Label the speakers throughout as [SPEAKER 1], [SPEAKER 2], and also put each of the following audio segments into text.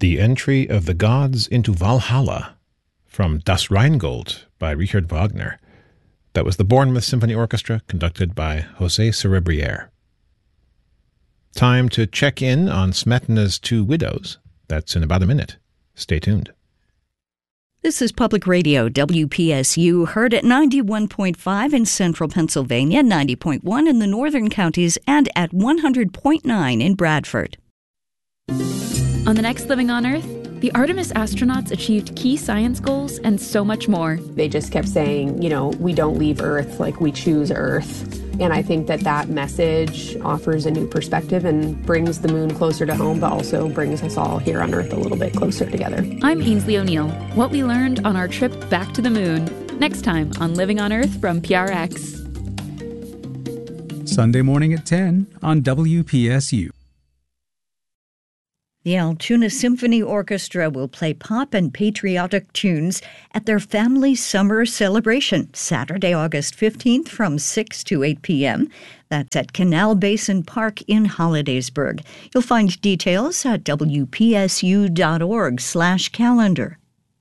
[SPEAKER 1] The Entry of the Gods into Valhalla from Das Rheingold by Richard Wagner. That was the Bournemouth Symphony Orchestra, conducted by José Cerebriere. Time to check in on Smetana's Two Widows. That's in about a minute. Stay tuned.
[SPEAKER 2] This is Public Radio, WPSU, heard at 91.5 in central Pennsylvania, 90.1 in the northern counties, and at 100.9 in Bradford.
[SPEAKER 3] On the next Living on Earth, the Artemis astronauts achieved key science goals and so much more.
[SPEAKER 4] They just kept saying, we don't leave Earth, we choose Earth. And I think that message offers a new perspective and brings the moon closer to home, but also brings us all here on Earth a little bit closer together.
[SPEAKER 3] I'm Ainsley O'Neill. What we learned on our trip back to the moon. Next time on Living on Earth from PRX.
[SPEAKER 5] Sunday morning at 10 on WPSU.
[SPEAKER 2] The Altoona Symphony Orchestra will play pop and patriotic tunes at their family summer celebration, Saturday, August 15th from 6 to 8 p.m. That's at Canal Basin Park in Hollidaysburg. You'll find details at wpsu.org/calendar.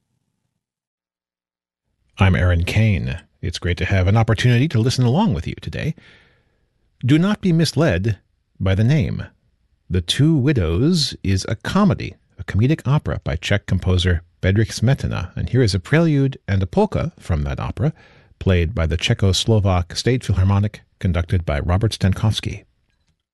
[SPEAKER 1] I'm Aaron Kane. It's great to have an opportunity to listen along with you today. Do not be misled by the name. The Two Widows is a comedy, a comedic opera by Czech composer Bedřich Smetana, and here is a prelude and a polka from that opera, played by the Czechoslovak State Philharmonic, conducted by Robert Stankovsky.